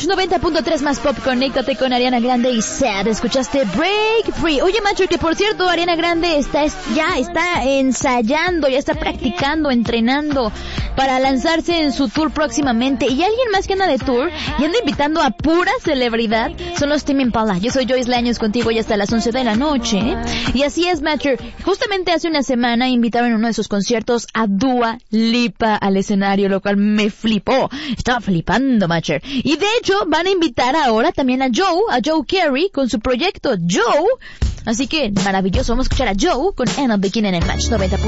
90.3 más pop, conéctate con Ariana Grande y Sad. Escuchaste Break Free. Oye, macho, que por cierto, Ariana Grande ya está ensayando, ya está practicando, entrenando para lanzarse en su tour próximamente. Y alguien más que anda de tour y anda invitando a pura celebridad son los Tame Impala. Yo soy Joyce Laños contigo ya hasta las 11 de la noche. Y así es, macho. Justamente hace una semana invitaron en uno de sus conciertos a Dua Lipa al escenario, lo cual me flipó. Estaba flipando, macho. Y de hecho van a invitar ahora también a Joe Carey con su proyecto Joe. Así que maravilloso, vamos a escuchar a Joe con End of the Beginning en el Match 90.